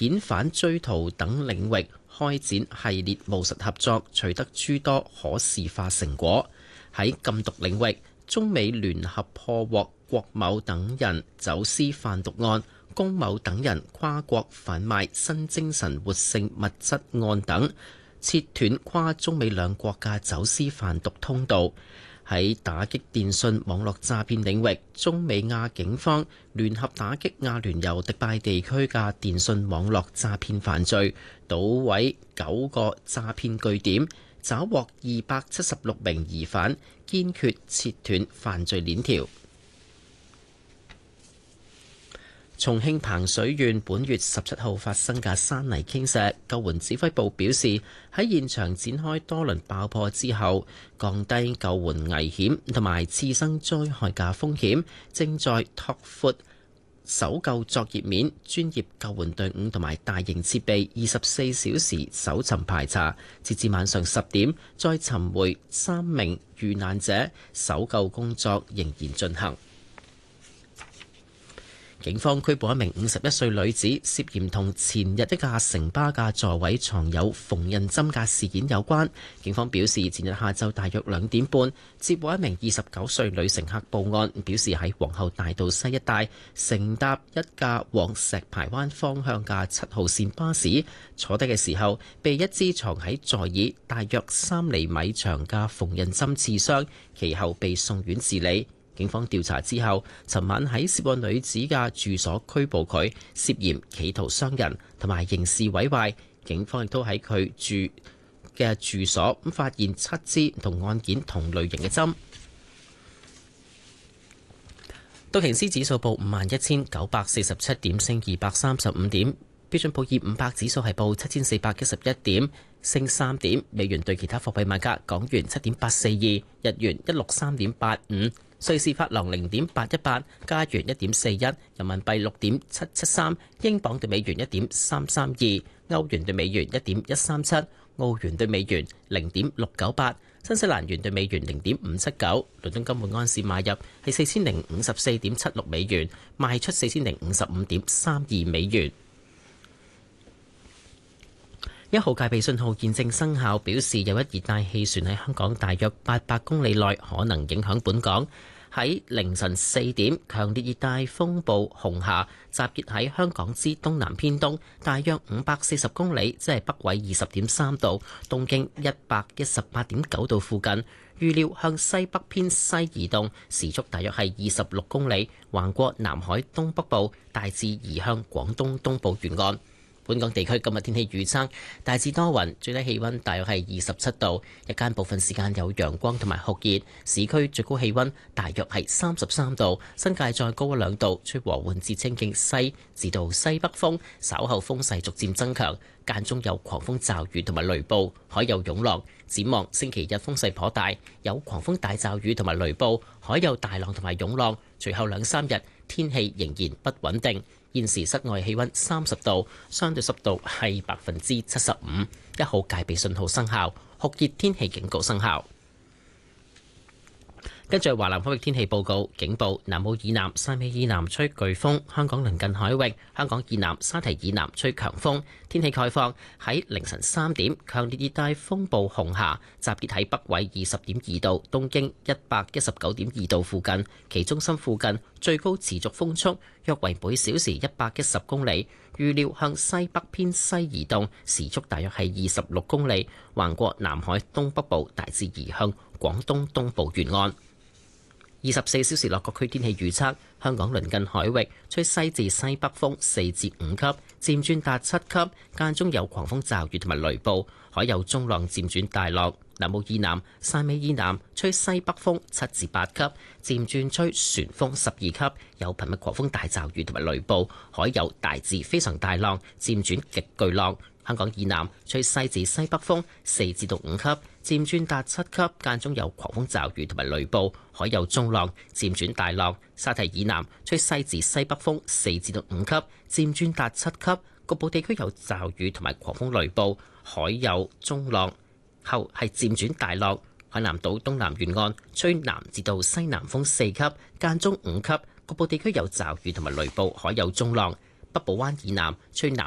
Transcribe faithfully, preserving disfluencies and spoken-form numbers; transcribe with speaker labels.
Speaker 1: 遣返追逃等領域開展系列務實合作，取得諸多可視化成果。喺禁毒領域，中美聯合破獲郭某等人走私販毒案、龔某等人跨國販賣新精神活性物質案等，切斷跨中美兩國嘅走私販毒通道。喺打擊電信網絡詐騙領域，中美亞警方聯合打擊亞聯酋迪拜地區嘅電信網絡詐騙犯罪，搗毀九個詐騙據點，抓獲二百七十六名疑犯，堅決切斷犯罪鏈條。重慶彭水縣本月十七號發生嘅山泥傾瀉，救援指揮部表示喺現場展開多輪爆破之後，降低救援危險同埋次生災害嘅風險，正在拓闊搜救作業面，專業救援隊伍同埋大型設備二十四小時搜尋排查，截至晚上十點，再尋回三名遇難者，搜救工作仍然進行。警方拘捕一名五十一歲女子，涉嫌同前日一架城巴嘅座位藏有縫紉針嘅事件有關。警方表示，前日下晝大約兩點半，接獲一名二十九歲女乘客報案，表示喺皇后大道西一帶乘搭一架往石排灣方向嘅七號線巴士，坐低嘅時候被一支藏喺座椅大約三厘米長嘅縫紉針刺傷，其後被送院治理。警方調查之後，尋晚喺涉案女子嘅住所拘捕佢，涉嫌企圖傷人同埋刑事毀壞。警方亦都喺佢住嘅住所咁發現七支同案件同類型嘅針。道瓊斯指數報五萬一千九百四十七點，升二百三十五點。標準普爾五百指數係報七千四百一十一點，升三點。美元對其他貨幣賣價：港元七點八四二，日元一六三點八五。瑞士法郎零點八一八，加元一點四一，人民幣六點七七三，英鎊對美元一點三三二，歐元對美元一點一三七，澳元對美元零點六九八，新西蘭元對美元零點五七九。倫敦金每安士買入係四千零五十四點七六美元，賣出四千零五十五點三二美元。一號戒備信號現正生效，表示有一熱帶氣旋喺香港大約八百公里內可能影響本港。喺凌晨四點，強烈熱帶風暴紅霞集結喺香港之東南偏東，大約五百四十公里，即係北緯二十點三度，東經一百一十八點九度附近。預料向西北偏西移動，時速大約係二十六公里，橫過南海東北部，大致移向廣東東部沿岸。本港地區今日天氣預測，大致多雲，最低氣溫大約係二十七度，日間部分時間有陽光同埋酷熱，市區最高氣溫大約係三十三度，新界再高一兩度，吹和緩至清勁西至到西北風，稍後風勢逐漸增強，間中有狂風驟雨同埋雷暴，海有湧浪。展望星期日風勢頗大，有狂風大驟雨同埋雷暴，海有大浪同埋湧浪。隨後兩三日天氣仍然不穩定。現時室外氣溫三十度，相對濕度係百分之七十五，一號戒備信號生效，酷熱天氣警告生效。跟住華南海域天氣報告，警報：南澳以南、汕尾以南吹颶風，香港鄰近海域、香港以南、沙堤以南吹強風。天氣概況：喺凌晨三點，強烈熱帶風暴紅霞集結喺北緯二十點二度、東經一百一十九點二度附近，其中心附近最高持續風速約為每小時一百一十公里。預料向西北偏西移動，時速大約係二十六公里，橫過南海東北部，大致移向廣東東部沿岸。二十四小時內各區天氣預測：香港鄰近海域吹西至西北風四至五級，漸轉達七級，間中有狂風驟雨同埋雷暴，海有中浪漸轉大浪。南澳以南、汕尾以南吹西北風七至八級，漸轉吹旋風十二級，有頻密狂風大驟雨同埋雷暴，海有大至非常大浪，漸轉極巨浪。香港以南吹西至西北風四至到五級，漸轉達七級，間中有狂風驟雨同埋雷暴，海有中浪，漸轉大浪。沙堤以南吹西至西北風四至到五級，漸轉達七級，局部地區有驟雨同埋狂風雷暴，海有中浪，後係漸轉大浪。海南島東南沿岸吹南至到西南風四級，間中五級，局部地區有驟雨同埋雷暴，海有中浪。北部灣以南吹南